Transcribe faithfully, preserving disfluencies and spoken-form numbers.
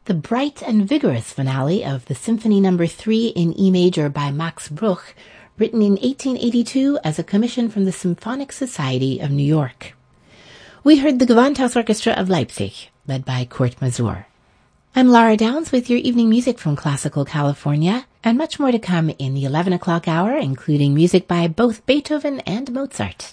the bright and vigorous finale of the Symphony Number three in E major by Max Bruch, written in eighteen eighty-two as a commission from the Symphonic Society of New York. We heard the Gewandhaus Orchestra of Leipzig, led by Kurt Masur. I'm Laura Downs with your evening music from Classical California, and much more to come in the eleven o'clock hour, including music by both Beethoven and Mozart.